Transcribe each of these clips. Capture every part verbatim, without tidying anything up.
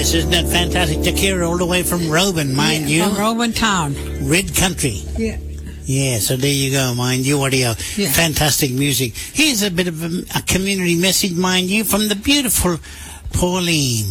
Isn't that fantastic? Takira all the way from Roban, mind yeah, you. From Roban town. Red Country. Yeah. Yeah, so there you go, mind you. Audio. Yeah. Fantastic music. Here's a bit of a, a community message, mind you, from the beautiful Pauline.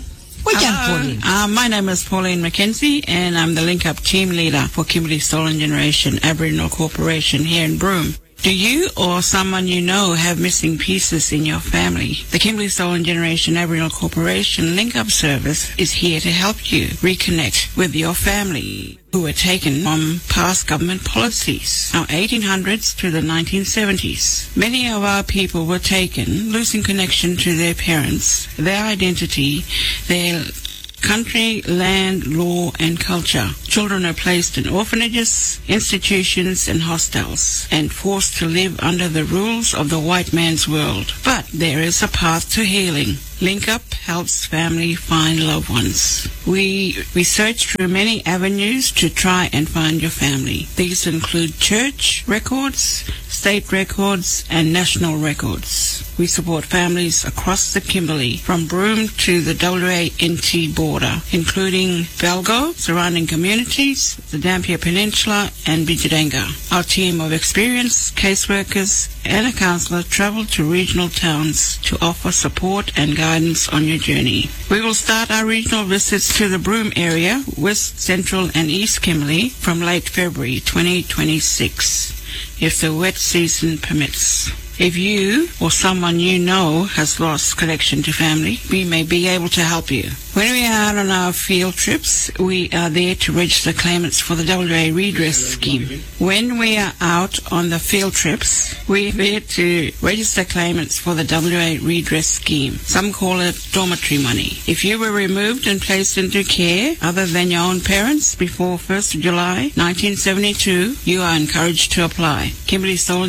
Hello. Uh, my name is Pauline McKenzie, and I'm the Link Up team leader for Kimberley Stolen Generation Aboriginal Corporation here in Broome. Do you or someone you know have missing pieces in your family? The Kimberley Stolen Generation Aboriginal Corporation Link Up service is here to help you reconnect with your family who were taken from past government policies, our eighteen hundreds to the nineteen seventies. Many of our people were taken, losing connection to their parents, their identity, their country, land, law and culture. Children are placed in orphanages, institutions and hostels and forced to live under the rules of the white man's world. But there is a path to healing. Link Up helps family find loved ones. We research through many avenues to try and find your family. These include church records, state records and national records. We support families across the Kimberley, from Broome to the W A N T border, including Valgo, surrounding communities, the Dampier Peninsula and Bijadanga. Our team of experienced caseworkers and a counsellor travel to regional towns to offer support and guidance on your journey. We will start our regional visits to the Broome area, West, Central and East Kimberley from late February twenty twenty-six, if the wet season permits. If you or someone you know has lost connection to family, we may be able to help you. When we are out on our field trips, we are there to register claimants for the W A Redress Scheme. When we are out on the field trips, we are there to register claimants for the W A Redress Scheme. Some call it dormitory money. If you were removed and placed into care other than your own parents before first of July nineteen seventy-two, you are encouraged to apply. Kimberley Stolen